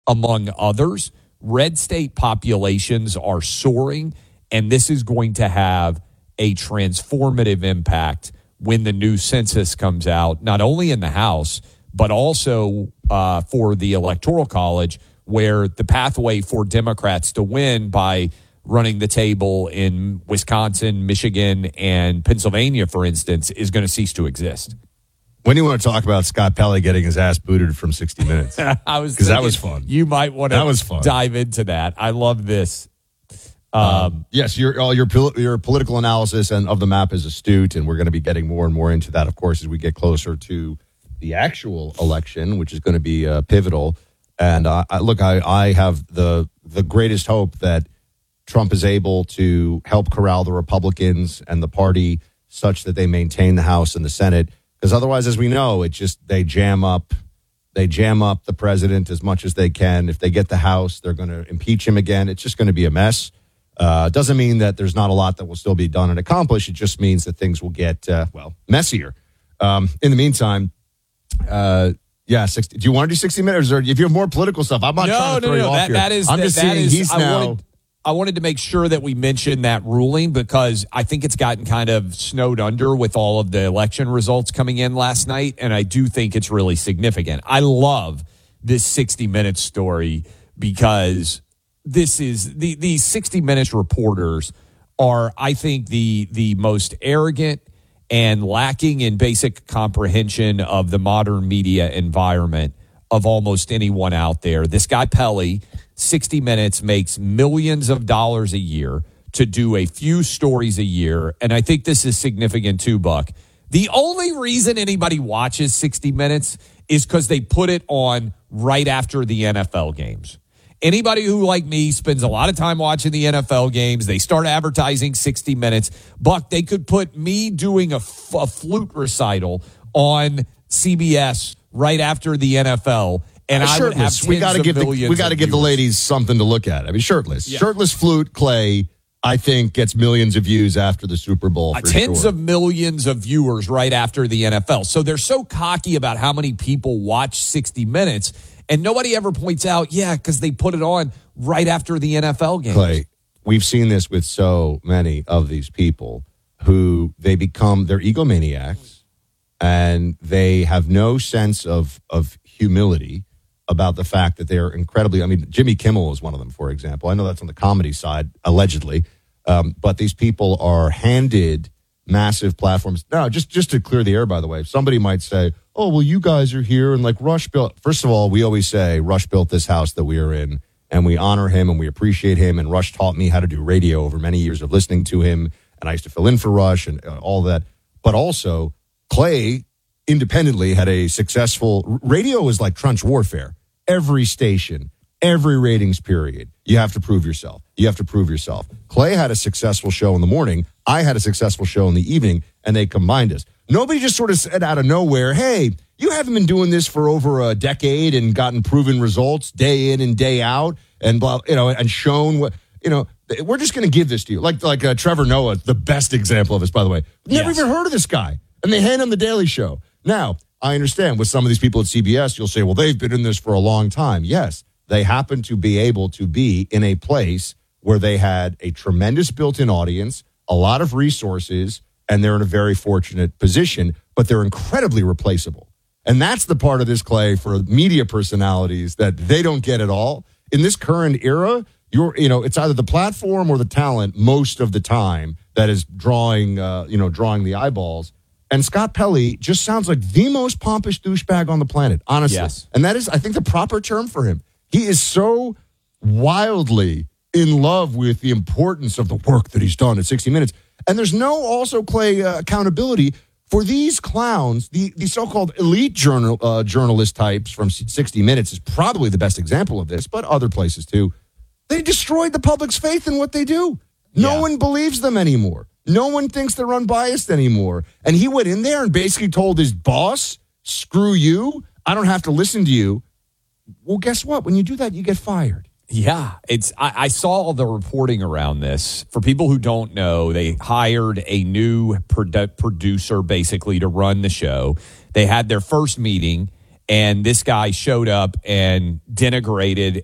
among others. Red state populations are soaring, and this is going to have a transformative impact when the new census comes out, not only in the House, but also for the Electoral College, where the pathway for Democrats to win by running the table in Wisconsin, Michigan, and Pennsylvania, for instance, is going to cease to exist. When do you want to talk about Scott Pelley getting his ass booted from 60 Minutes? Because that was fun. You might want to dive into that. I love this. Yes, your political analysis and of the map is astute, and we're going to be getting more and more into that, of course, as we get closer to the actual election, which is going to be pivotal. And I have the greatest hope that Trump is able to help corral the Republicans and the party such that they maintain the House and the Senate. Because otherwise, as we know, they jam up the president as much as they can. If they get the House, they're going to impeach him again. It's just going to be a mess. It doesn't mean that there's not a lot that will still be done and accomplished. It just means that things will get messier. In the meantime, 60. Do you want to do 60 Minutes, or if you have more political stuff? I'm not trying to throw you off here. I wanted to make sure that we mentioned that ruling because I think it's gotten kind of snowed under with all of the election results coming in last night, and I do think it's really significant. I love this 60 Minutes story because this is the 60 Minutes reporters are, I think, the most arrogant and lacking in basic comprehension of the modern media environment of almost anyone out there. This guy, Pelley, 60 Minutes makes millions of dollars a year to do a few stories a year. And I think this is significant too, Buck. The only reason anybody watches 60 Minutes is because they put it on right after the NFL games. Anybody who, like me, spends a lot of time watching the NFL games, they start advertising 60 Minutes. Buck, they could put me doing a flute recital on CBS right after the NFL, and I would have we got to give the ladies something to look at. I mean, shirtless. Yeah. Shirtless flute Clay, I think, gets millions of views after the Super Bowl. Tens of millions of viewers right after the NFL. So they're so cocky about how many people watch 60 Minutes, and nobody ever points out, because they put it on right after the NFL games. Clay, we've seen this with so many of these people who they're egomaniacs, and they have no sense of humility about the fact that they're incredibly, Jimmy Kimmel is one of them, for example. I know that's on the comedy side, allegedly, but these people are handed massive platforms. Now, just to clear the air, by the way, somebody might say, oh, well, you guys are here, and like Rush built. First of all, we always say Rush built this house that we are in, and we honor him, and we appreciate him, and Rush taught me how to do radio over many years of listening to him, and I used to fill in for Rush and all that. But also, Clay independently had a successful, radio is like trench warfare. Every station, every ratings period, you have to prove yourself. You have to prove yourself. Clay had a successful show in the morning. I had a successful show in the evening, and they combined us. Nobody just sort of said out of nowhere, hey, you haven't been doing this for over a decade and gotten proven results day in and day out and blah, and shown what, we're just going to give this to you. Like Trevor Noah, the best example of this, by the way. Never even heard of this guy. And they hand him the Daily Show. Now, I understand with some of these people at CBS, you'll say, well, they've been in this for a long time. Yes, they happen to be able to be in a place where they had a tremendous built-in audience, a lot of resources, and they're in a very fortunate position, but they're incredibly replaceable. And that's the part of this, Clay, for media personalities that they don't get at all. In this current era, it's either the platform or the talent most of the time that is drawing the eyeballs. And Scott Pelley just sounds like the most pompous douchebag on the planet, honestly. Yes. And that is, I think, the proper term for him. He is so wildly in love with the importance of the work that he's done at 60 Minutes. And there's no also, Clay, accountability for these clowns. The so-called elite journalist types from 60 Minutes is probably the best example of this, but other places too. They destroyed the public's faith in what they do. No one believes them anymore. No one thinks they're unbiased anymore. And he went in there and basically told his boss, screw you, I don't have to listen to you. Well, guess what? When you do that, you get fired. Yeah, I saw all the reporting around this. For people who don't know, they hired a new producer basically to run the show. They had their first meeting, And this guy showed up and denigrated